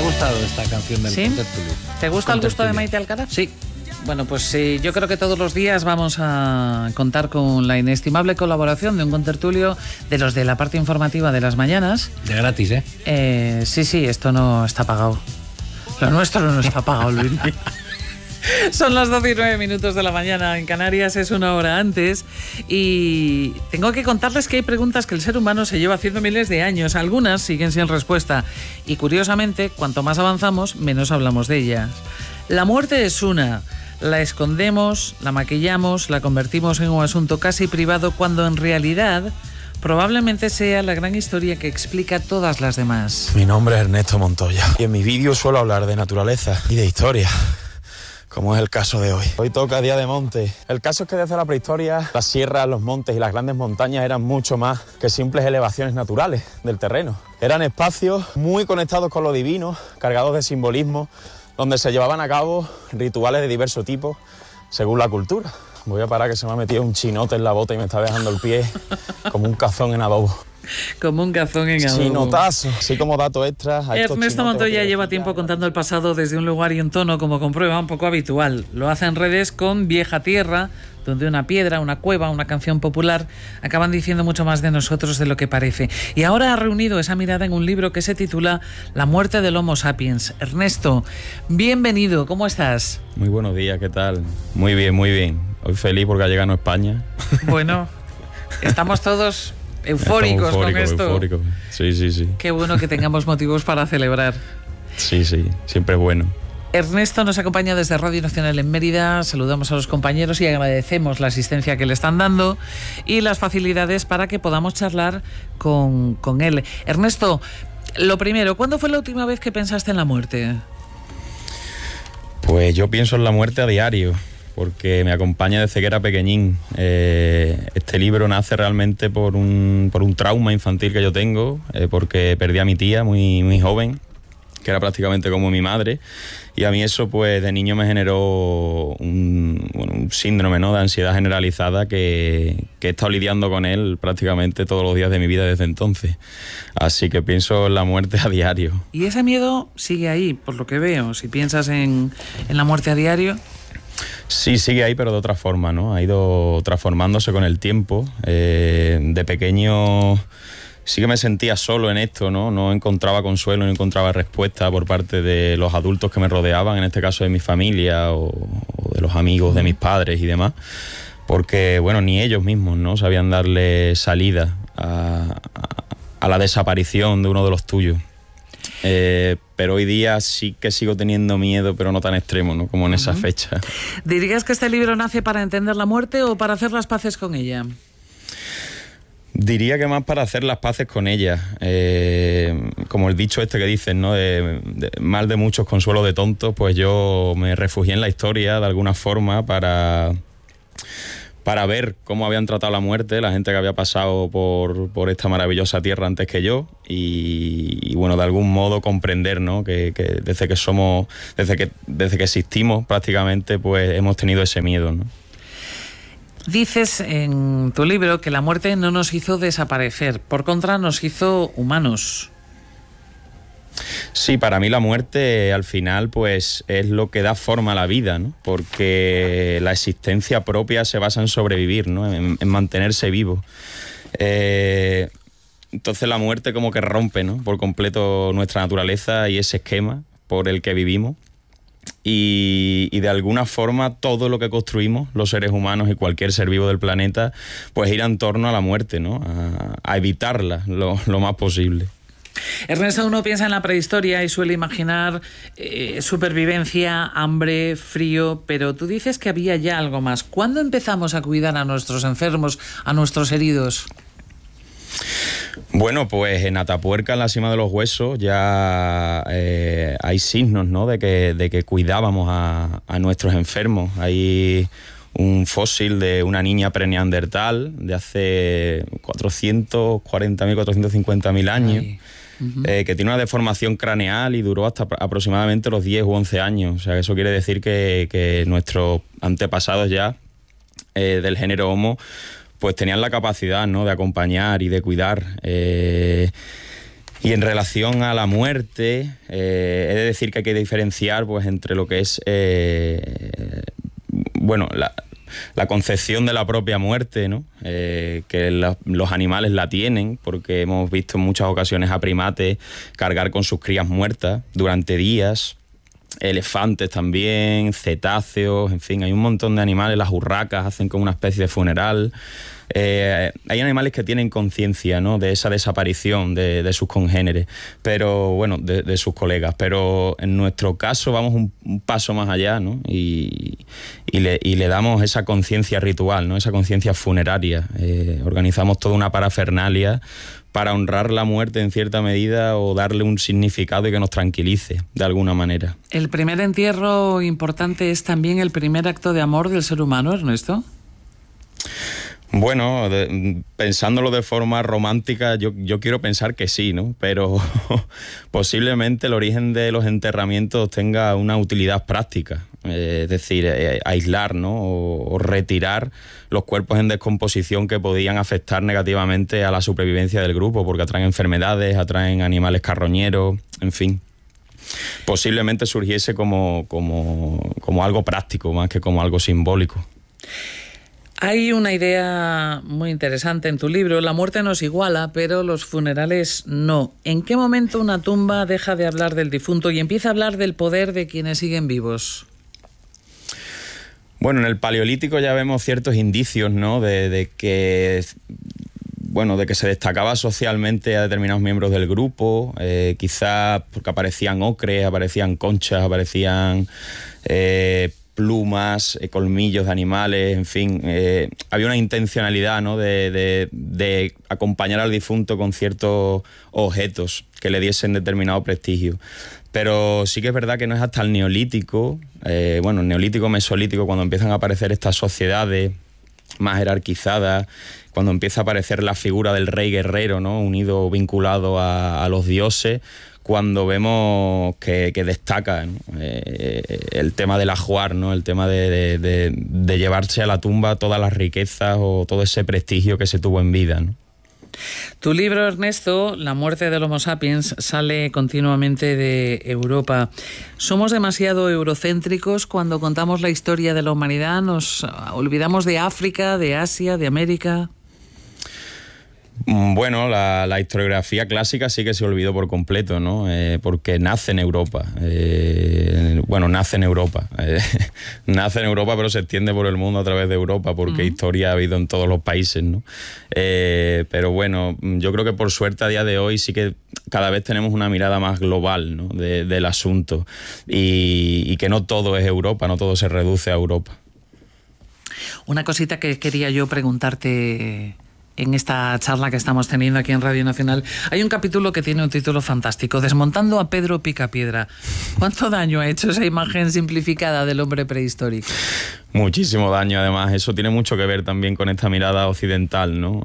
gustado esta canción del Contertulio. ¿Te gusta el gusto de Maite Alcaraz? Sí. Bueno, pues yo creo que todos los días vamos a contar con la inestimable colaboración de un contertulio de los de la parte informativa de las mañanas. De gratis, ¿eh? Sí, esto no está pagado. Lo nuestro no está pagado, Luis. Son las 12:09 de la mañana, en Canarias es una hora antes y tengo que contarles que hay preguntas que el ser humano se lleva haciendo miles de años, algunas siguen sin respuesta y curiosamente, cuanto más avanzamos, menos hablamos de ellas. La muerte es una, la escondemos, la maquillamos, la convertimos en un asunto casi privado cuando en realidad probablemente sea la gran historia que explica todas las demás. Mi nombre es Ernesto Montoya y en mis vídeos suelo hablar de naturaleza y de historia, como es el caso de hoy. Hoy toca Día de Monte. El caso es que desde la prehistoria las sierras, los montes y las grandes montañas eran mucho más que simples elevaciones naturales del terreno. Eran espacios muy conectados con lo divino, cargados de simbolismo, donde se llevaban a cabo rituales de diverso tipo según la cultura. Voy a parar que se me ha metido un chinote en la bota y me está dejando el pie como un cazón en adobo. Como un cazón en adobo. Chinotazo, así como dato extra. Ernesto Montoya lleva tiempo contando el pasado desde un lugar y un tono, como comprueba, un poco habitual. Lo hace en redes con Vieja Tierra, donde una piedra, una cueva, una canción popular acaban diciendo mucho más de nosotros de lo que parece. Y ahora ha reunido esa mirada en un libro que se titula La muerte del Homo sapiens. Ernesto, bienvenido, ¿cómo estás? Muy buenos días, ¿qué tal? Muy bien, muy bien. Hoy feliz porque ha llegado a España. Bueno, estamos todos eufóricos con esto. Eufóricos. Sí. Qué bueno que tengamos motivos para celebrar. Sí, siempre es bueno. Ernesto nos acompaña desde Radio Nacional en Mérida. Saludamos a los compañeros y agradecemos la asistencia que le están dando y las facilidades para que podamos charlar con él. Ernesto, lo primero, ¿cuándo fue la última vez que pensaste en la muerte? Pues yo pienso en la muerte a diario, porque me acompaña desde que era pequeñín. Este libro nace realmente por un trauma infantil que yo tengo, porque perdí a mi tía muy joven, que era prácticamente como mi madre, y a mí eso pues de niño me generó un síndrome, ¿no?, de ansiedad generalizada que he estado lidiando con él prácticamente todos los días de mi vida desde entonces. Así que pienso en la muerte a diario. ¿Y ese miedo sigue ahí, por lo que veo? Si piensas en la muerte a diario. Sí, sigue ahí, pero de otra forma, ¿no? Ha ido transformándose con el tiempo. De pequeño sí que me sentía solo en esto, ¿no? No encontraba consuelo, no encontraba respuesta por parte de los adultos que me rodeaban, en este caso de mi familia o de los amigos de mis padres y demás, porque, bueno, ni ellos mismos, ¿no?, sabían darle salida a la desaparición de uno de los tuyos. Pero hoy día sí que sigo teniendo miedo, pero no tan extremo, ¿no?, como en esa fecha. ¿Dirías que este libro nace para entender la muerte o para hacer las paces con ella? Diría que más para hacer las paces con ella. Como el dicho este que dicen, ¿no?, mal de muchos, consuelo de tontos, pues yo me refugié en la historia de alguna forma para ver cómo habían tratado la muerte la gente que había pasado por esta maravillosa tierra antes que yo y bueno, de algún modo comprender, ¿no?, que desde que existimos prácticamente pues hemos tenido ese miedo, ¿no? Dices en tu libro que la muerte no nos hizo desaparecer, por contra nos hizo humanos. Sí, para mí la muerte al final pues es lo que da forma a la vida, ¿no?, porque la existencia propia se basa en sobrevivir, ¿no?, en mantenerse vivo. Entonces la muerte como que rompe, ¿no?, por completo nuestra naturaleza y ese esquema por el que vivimos. Y de alguna forma todo lo que construimos los seres humanos y cualquier ser vivo del planeta pues gira en torno a la muerte, ¿no?, a evitarla lo más posible. Ernesto, uno piensa en la prehistoria y suele imaginar supervivencia, hambre, frío, pero tú dices que había ya algo más. ¿Cuándo empezamos a cuidar a nuestros enfermos, a nuestros heridos? Bueno, pues en Atapuerca, en la Sima de los Huesos, ya hay signos, ¿no?, de que cuidábamos a nuestros enfermos. Hay un fósil de una niña preneandertal de hace 440.000, 450.000 años. Que tiene una deformación craneal y duró hasta aproximadamente los 10 u 11 años. O sea, eso quiere decir que nuestros antepasados ya del género Homo pues tenían la capacidad, ¿no?, de acompañar y de cuidar. Y en relación a la muerte, he de decir que hay que diferenciar pues entre lo que es la concepción de la propia muerte, ¿no? Que los animales la tienen, porque hemos visto en muchas ocasiones a primates cargar con sus crías muertas durante días, elefantes también, cetáceos, en fin, hay un montón de animales, las urracas hacen como una especie de funeral. Hay animales que tienen conciencia, ¿no?, de esa desaparición de sus congéneres, pero bueno, de sus colegas, pero en nuestro caso vamos un paso más allá, ¿no? y le damos esa conciencia ritual, ¿no?, esa conciencia funeraria. Organizamos toda una parafernalia para honrar la muerte en cierta medida o darle un significado y que nos tranquilice de alguna manera. ¿El primer entierro importante es también el primer acto de amor del ser humano, Ernesto? Bueno, pensándolo de forma romántica, yo quiero pensar que sí, ¿no? Pero posiblemente el origen de los enterramientos tenga una utilidad práctica, es decir, aislar, ¿no?, o retirar los cuerpos en descomposición que podían afectar negativamente a la supervivencia del grupo, porque atraen enfermedades, atraen animales carroñeros, en fin. Posiblemente surgiese como algo práctico más que como algo simbólico. Hay una idea muy interesante en tu libro: la muerte nos iguala, pero los funerales no. ¿En qué momento una tumba deja de hablar del difunto y empieza a hablar del poder de quienes siguen vivos? Bueno, en el Paleolítico ya vemos ciertos indicios, ¿no?, de que se destacaba socialmente a determinados miembros del grupo, quizás porque aparecían ocres, aparecían conchas, aparecían plumas, colmillos de animales, en fin, había una intencionalidad, ¿no?, de acompañar al difunto con ciertos objetos que le diesen determinado prestigio. Pero sí que es verdad que no es hasta el Neolítico, el Neolítico, Mesolítico, cuando empiezan a aparecer estas sociedades más jerarquizadas, cuando empieza a aparecer la figura del rey guerrero, ¿no?, unido, vinculado a los dioses, cuando vemos que destaca, ¿no?, el tema del ajuar, ¿no?, el tema de llevarse a la tumba todas las riquezas o todo ese prestigio que se tuvo en vida, ¿no? Tu libro, Ernesto, La muerte del Homo sapiens, sale continuamente de Europa. ¿Somos demasiado eurocéntricos cuando contamos la historia de la humanidad? ¿Nos olvidamos de África, de Asia, de América? Bueno, la historiografía clásica sí que se olvidó por completo, ¿no? Porque nace en Europa. Nace en Europa. Nace en Europa, pero se extiende por el mundo a través de Europa, porque historia ha habido en todos los países, ¿no? Pero bueno, yo creo que por suerte a día de hoy sí que cada vez tenemos una mirada más global, ¿no?, del asunto, y que no todo es Europa, no todo se reduce a Europa. Una cosita que quería yo preguntarte en esta charla que estamos teniendo aquí en Radio Nacional. Hay un capítulo que tiene un título fantástico: Desmontando a Pedro Picapiedra. ¿Cuánto daño ha hecho esa imagen simplificada del hombre prehistórico? Muchísimo daño, además. Eso tiene mucho que ver también con esta mirada occidental, ¿no?,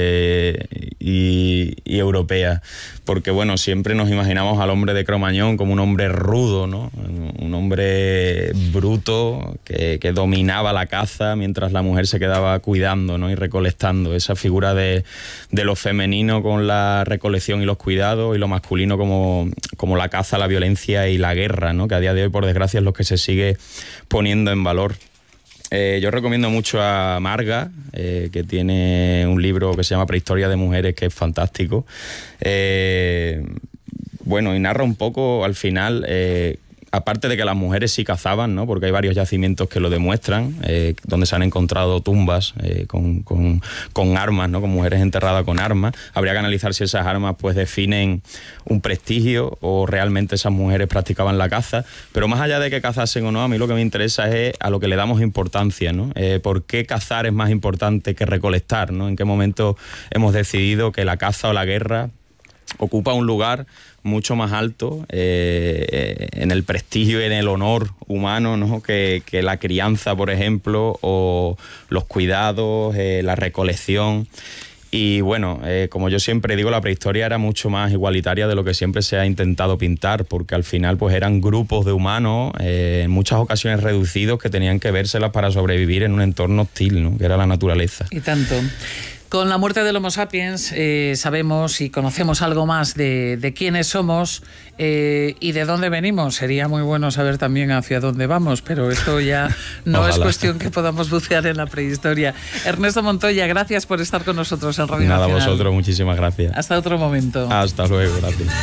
y europea. Porque, bueno, siempre nos imaginamos al hombre de Cro-Magnon como un hombre rudo, ¿no?, un hombre bruto que dominaba la caza mientras la mujer se quedaba cuidando, ¿no?, y recolectando. Esa figura de lo femenino con la recolección y los cuidados, y lo masculino como la caza, la violencia y la guerra, ¿no?, que a día de hoy, por desgracia, es lo que se sigue poniendo en valor. Yo recomiendo mucho a Marga, que tiene un libro que se llama Prehistoria de Mujeres, que es fantástico. Y narra un poco, al final, aparte de que las mujeres sí cazaban, ¿no?, porque hay varios yacimientos que lo demuestran, donde se han encontrado tumbas con armas, ¿no?, con mujeres enterradas con armas. Habría que analizar si esas armas pues definen un prestigio o realmente esas mujeres practicaban la caza. Pero más allá de que cazasen o no, a mí lo que me interesa es a lo que le damos importancia, ¿no? ¿Por qué cazar es más importante que recolectar, ¿no? ¿En qué momento hemos decidido que la caza o la guerra ocupa un lugar mucho más alto en el prestigio y en el honor humano, ¿no?, que la crianza, por ejemplo, o los cuidados, la recolección? Y bueno, como yo siempre digo, la prehistoria era mucho más igualitaria de lo que siempre se ha intentado pintar, porque al final pues eran grupos de humanos, en muchas ocasiones reducidos, que tenían que vérselas para sobrevivir en un entorno hostil, ¿no?, que era la naturaleza. Y tanto. Con la muerte del Homo sapiens sabemos y conocemos algo más de quiénes somos y de dónde venimos. Sería muy bueno saber también hacia dónde vamos, pero esto ya no Ojalá. es cuestión que podamos bucear en la prehistoria. Ernesto Montoya, gracias por estar con nosotros en Radio Nada, Nacional. vosotros, muchísimas gracias. Hasta otro momento. Hasta luego, gracias.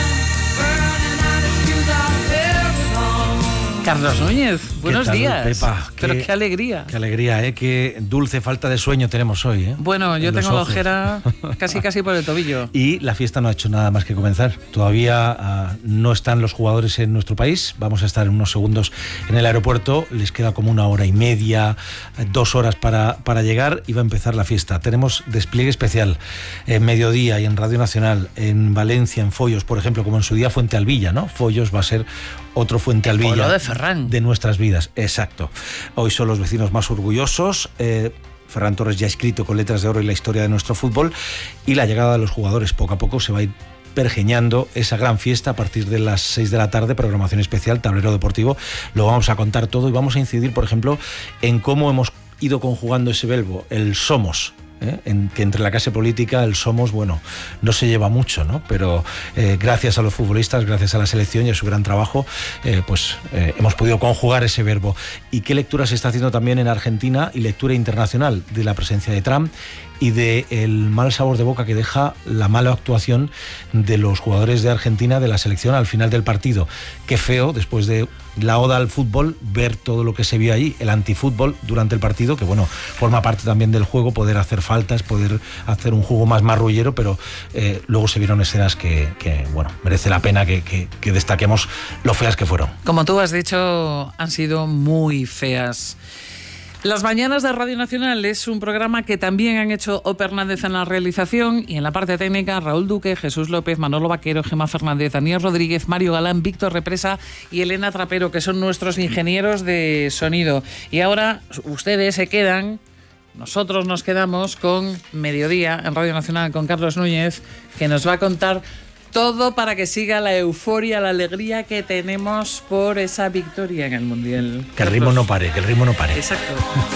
Carlos Núñez, buenos tal, días. Pepa? Pero qué alegría. Qué alegría, qué dulce falta de sueño tenemos hoy, ¿eh? Bueno, yo En los tengo la ojos. ojera casi por el tobillo. Y la fiesta no ha hecho nada más que comenzar. Todavía no están los jugadores en nuestro país. Vamos a estar en unos segundos en el aeropuerto. Les queda como 1 hora y media, 2 horas para llegar y va a empezar la fiesta. Tenemos despliegue especial en Mediodía y en Radio Nacional, en Valencia, en Follos, por ejemplo, como en su día Fuente Alvilla, ¿no? Follos va a ser otro Fuente Alvilla. pueblo de Ferran. De nuestras vidas, exacto. Hoy son los vecinos más orgullosos. Ferran Torres ya ha escrito con letras de oro en la historia de nuestro fútbol y la llegada de los jugadores poco a poco se va a ir pergeñando esa gran fiesta a partir de las 6 de la tarde, programación especial, tablero deportivo. Lo vamos a contar todo y vamos a incidir, por ejemplo, en cómo hemos ido conjugando ese verbo, el somos. En que entre la clase política el somos, bueno, no se lleva mucho, ¿no? Pero gracias a los futbolistas, gracias a la selección y a su gran trabajo, hemos podido conjugar ese verbo. ¿Y qué lectura se está haciendo también en Argentina y lectura internacional de la presencia de Trump y del mal sabor de boca que deja la mala actuación de los jugadores de Argentina de la selección al final del partido? Qué feo, después de la oda al fútbol, ver todo lo que se vio allí, el antifútbol durante el partido, que bueno, forma parte también del juego, poder hacer faltas, poder hacer un juego más marrullero, pero luego se vieron escenas que bueno, merece la pena que destaquemos lo feas que fueron. Como tú has dicho, han sido muy feas. Las mañanas de Radio Nacional es un programa que también han hecho Ope Hernández en la realización y en la parte técnica Raúl Duque, Jesús López, Manolo Vaquero, Gemma Fernández, Daniel Rodríguez, Mario Galán, Víctor Represa y Elena Trapero, que son nuestros ingenieros de sonido. Y ahora ustedes se quedan, nosotros nos quedamos con Mediodía en Radio Nacional con Carlos Núñez, que nos va a contar todo para que siga la euforia, la alegría que tenemos por esa victoria en el Mundial. Que el ritmo no pare, que el ritmo no pare. Exacto.